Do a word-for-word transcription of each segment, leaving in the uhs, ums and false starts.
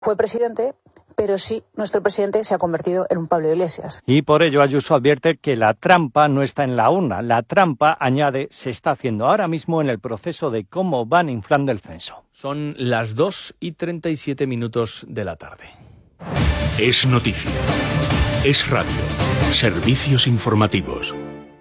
fue presidente, pero sí, nuestro presidente se ha convertido en un Pablo Iglesias. Y por ello Ayuso advierte que la trampa no está en la urna. La trampa, añade, se está haciendo ahora mismo en el proceso de cómo van inflando el censo. Son las dos y treinta y siete minutos de la tarde. Es noticia. Es radio. Servicios informativos.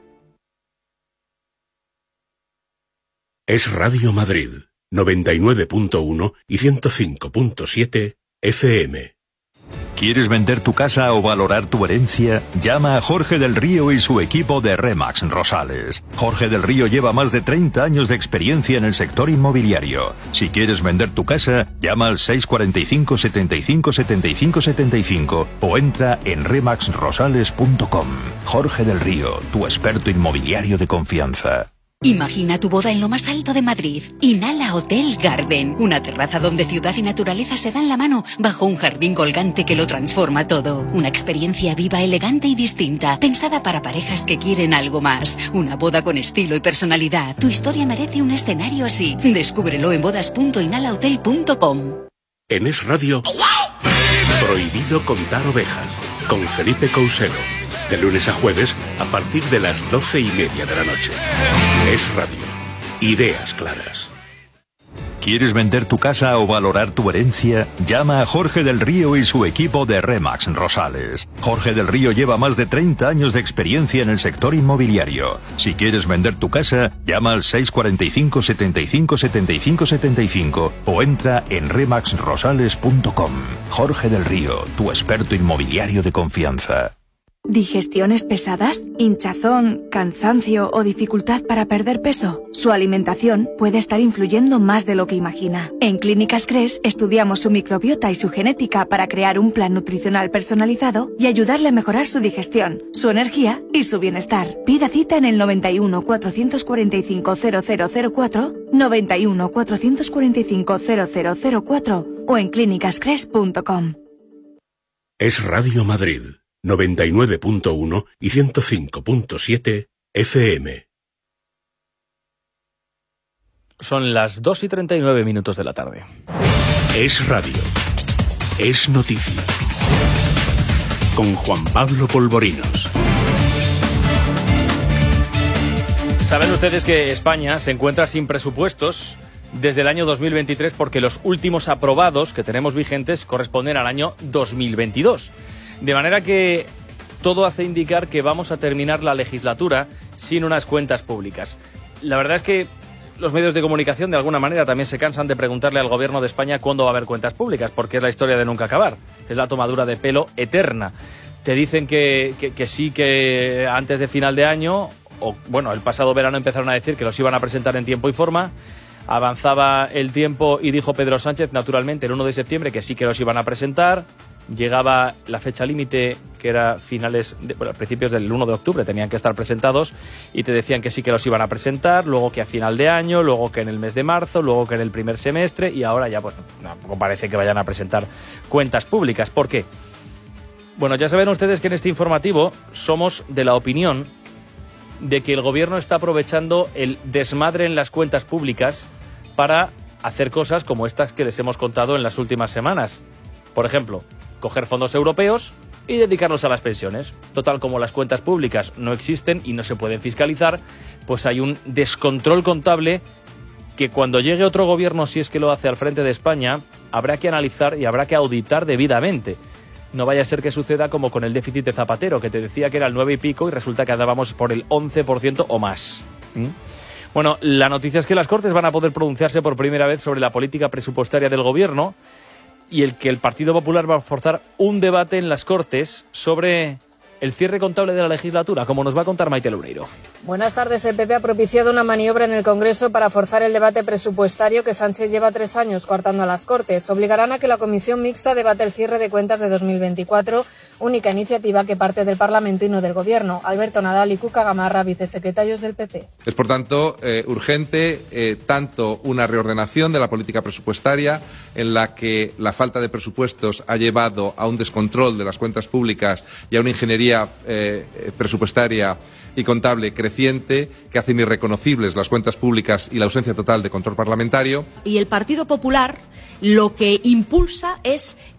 Es Radio Madrid, noventa y nueve punto uno y ciento cinco punto siete F M. ¿Quieres vender tu casa o valorar tu herencia? Llama a Jorge del Río y su equipo de Remax Rosales. Jorge del Río lleva más de treinta años de experiencia en el sector inmobiliario. Si quieres vender tu casa, llama al seis cuatro cinco, setenta y cinco, setenta y cinco, setenta y cinco o entra en remax rosales punto com. Jorge del Río, tu experto inmobiliario de confianza. Imagina tu boda en lo más alto de Madrid. Inhala Hotel Garden, una terraza donde ciudad y naturaleza se dan la mano bajo un jardín colgante que lo transforma todo. Una experiencia viva, elegante y distinta, pensada para parejas que quieren algo más. Una boda con estilo y personalidad. Tu historia merece un escenario así. Descúbrelo en bodas punto inhala hotel punto com. En Es Radio, prohibido contar ovejas, con Felipe Couselo. De lunes a jueves, a partir de las doce y media de la noche. Es Radio. Ideas claras. ¿Quieres vender tu casa o valorar tu herencia? Llama a Jorge del Río y su equipo de Remax Rosales. Jorge del Río lleva más de treinta años de experiencia en el sector inmobiliario. Si quieres vender tu casa, llama al seis cuatro cinco, setenta y cinco, setenta y cinco, setenta y cinco o entra en remax rosales punto com. Jorge del Río, tu experto inmobiliario de confianza. ¿Digestiones pesadas? ¿Hinchazón, cansancio o dificultad para perder peso? Su alimentación puede estar influyendo más de lo que imagina. En Clínicas Cres estudiamos su microbiota y su genética para crear un plan nutricional personalizado y ayudarle a mejorar su digestión, su energía y su bienestar. Pida cita en el noventa y uno, cuatrocientos cuarenta y cinco, cero cero cero cuatro, noventa y uno, cuatrocientos cuarenta y cinco, cero cero cero cuatro o en clínicas cres punto com. Es Radio Madrid, noventa y nueve punto uno y ciento cinco punto siete F M. Son las dos y treinta y nueve minutos de la tarde. Es Radio. Es noticia. Con Juan Pablo Polvorinos. Saben ustedes que España se encuentra sin presupuestos desde el año dos mil veintitrés porque los últimos aprobados que tenemos vigentes corresponden al año dos mil veintidós. De manera que todo hace indicar que vamos a terminar la legislatura sin unas cuentas públicas. La verdad es que los medios de comunicación de alguna manera también se cansan de preguntarle al gobierno de España cuándo va a haber cuentas públicas, porque es la historia de nunca acabar, es la tomadura de pelo eterna. Te dicen que, que, que sí, que antes de final de año, o bueno, el pasado verano empezaron a decir que los iban a presentar en tiempo y forma. Avanzaba el tiempo y dijo Pedro Sánchez, naturalmente, el uno de septiembre que sí que los iban a presentar. Llegaba la fecha límite, que era finales, de, bueno, principios del uno de octubre, tenían que estar presentados y te decían que sí que los iban a presentar, luego que a final de año, luego que en el mes de marzo, luego que en el primer semestre y ahora ya pues tampoco parece que vayan a presentar cuentas públicas. ¿Por qué? Bueno, ya saben ustedes que en este informativo somos de la opinión de que el gobierno está aprovechando el desmadre en las cuentas públicas para hacer cosas como estas que les hemos contado en las últimas semanas. Por ejemplo, coger fondos europeos y dedicarlos a las pensiones. Total, como las cuentas públicas no existen y no se pueden fiscalizar, pues hay un descontrol contable que cuando llegue otro gobierno, si es que lo hace al frente de España, habrá que analizar y habrá que auditar debidamente. No vaya a ser que suceda como con el déficit de Zapatero, que te decía que era el nueve y pico y resulta que andábamos por el once por ciento o más. ¿Mm? Bueno, la noticia es que las Cortes van a poder pronunciarse por primera vez sobre la política presupuestaria del gobierno y el que el Partido Popular va a forzar un debate en las Cortes sobre el cierre contable de la legislatura, como nos va a contar Maite Loureiro. Buenas tardes. El P P ha propiciado una maniobra en el Congreso para forzar el debate presupuestario que Sánchez lleva tres años coartando a las Cortes. Obligarán a que la Comisión Mixta debate el cierre de cuentas de dos mil veinticuatro, única iniciativa que parte del Parlamento y no del Gobierno. Alberto Nadal y Cuca Gamarra, vicesecretarios del P P. Es, por tanto, eh, urgente eh, tanto una reordenación de la política presupuestaria en la que la falta de presupuestos ha llevado a un descontrol de las cuentas públicas y a una ingeniería eh, presupuestaria y contable creciente que hacen irreconocibles las cuentas públicas y la ausencia total de control parlamentario. Y el Partido Popular lo que impulsa es